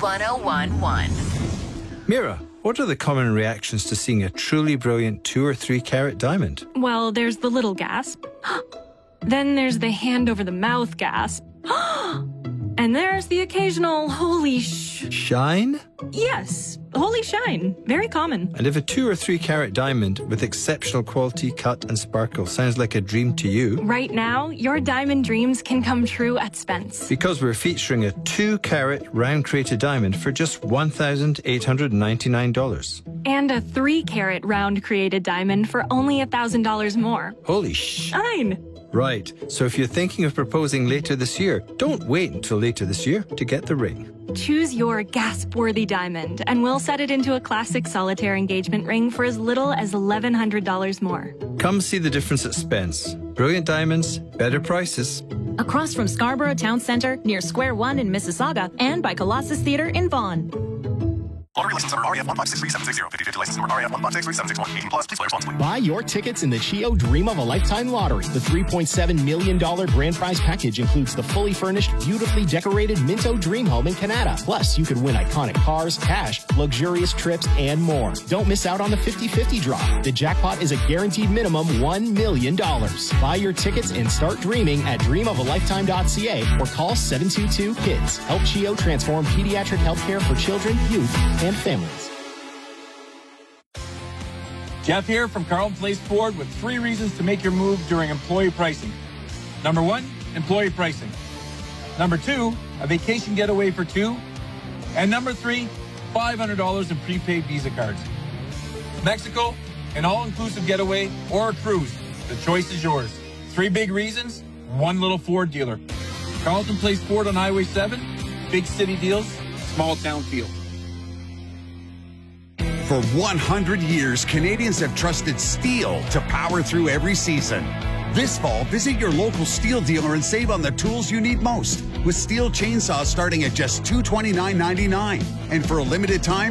1011. Mira, what are the common reactions to seeing a truly brilliant 2 or 3 carat diamond? Well, there's the little gasp. Then there's the hand over the mouth gasp. And there's the occasional holy shine? Yes, holy shine. Very common. And if a 2 or 3 carat diamond with exceptional quality, cut and sparkle sounds like a dream to you, right now, your diamond dreams can come true at Spence. Because we're featuring a 2 carat round created diamond for just $1,899. And a 3 carat round created diamond for only $1,000 more. Holy shine! Right, so if you're thinking of proposing later this year, don't wait until later this year to get the ring. Choose your gasp-worthy diamond, and we'll set it into a classic solitaire engagement ring for as little as $1,100 more. Come see the difference at Spence. Brilliant diamonds, better prices. Across from Scarborough Town Centre, near Square One in Mississauga, and by Colossus Theatre in Vaughan. Lottery license number REF 1563760. 50/50 license number REF 1563761. 18 plus. Please play responsibly. Buy your tickets in the Chio Dream of a Lifetime Lottery. The $3.7 million grand prize package includes the fully furnished, beautifully decorated Minto Dream Home in Canada. Plus, you could win iconic cars, cash, luxurious trips, and more. Don't miss out on the 50/50 draw. The jackpot is a guaranteed minimum $1 million. Buy your tickets and start dreaming at dreamofalifetime.ca or call 722-KIDS. Help Chio transform pediatric healthcare for children, youth, and families. Jeff here from Carlton Place Ford with 3 reasons to make your move during employee pricing. Number 1, employee pricing. Number 2, a vacation getaway for 2. And number 3, $500 in prepaid Visa cards. Mexico, an all-inclusive getaway, or a cruise. The choice is yours. 3 big reasons, 1 little Ford dealer. Carlton Place Ford on Highway 7. Big city deals, small town feel. For 100 years, Canadians have trusted steel to power through every season. This fall, visit your local steel dealer and save on the tools you need most, with steel chainsaws starting at just $229.99. And for a limited time,